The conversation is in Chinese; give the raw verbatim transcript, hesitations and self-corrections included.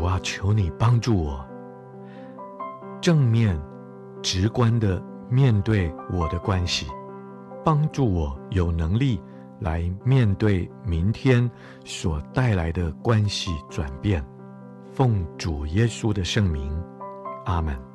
啊，求你帮助我，正面直观的面对我的关系，帮助我有能力来面对明天所带来的关系转变。奉主耶稣的圣名，阿们。